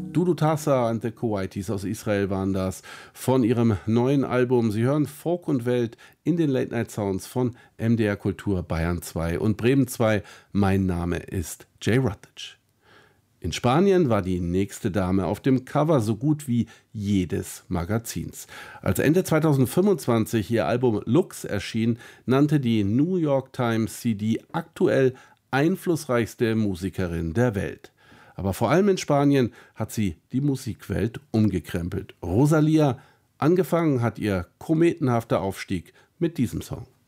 Dudu Tassa and the Kuwaitis aus Israel waren das von ihrem neuen Album. Sie hören Folk und Welt in den Late Night Sounds von MDR Kultur Bayern 2 und Bremen 2. Mein Name ist Jay Rutledge. In Spanien war die nächste Dame auf dem Cover so gut wie jedes Magazins. Als Ende 2025 ihr Album Lux erschien, nannte die New York Times sie die aktuell einflussreichste Musikerin der Welt. Aber vor allem in Spanien hat sie die Musikwelt umgekrempelt. Rosalía, angefangen hat ihr kometenhafter Aufstieg mit diesem Song.